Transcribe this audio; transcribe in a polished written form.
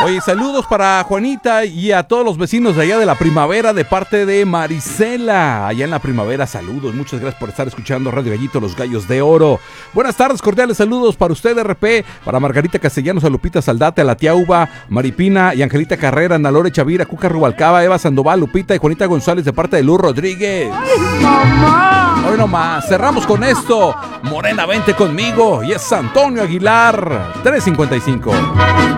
Oye, saludos para Juanita y a todos los vecinos de allá de la Primavera de parte de Marisela. Allá en la Primavera, saludos. Muchas gracias por estar escuchando Radio Gallito, Los Gallos de Oro. Buenas tardes, cordiales saludos para usted, RP, para Margarita Castellanos, a Lupita Saldate, a la tía Uva, Maripina y Angelita Carrera, Nalore Chavira, Cuca Rubalcaba, Eva Sandoval, Lupita y Juanita González de parte de Luz Rodríguez. ¡Ay, mamá! Hoy nomás, cerramos con esto. Morena, vente conmigo. Y es Antonio Aguilar, 355.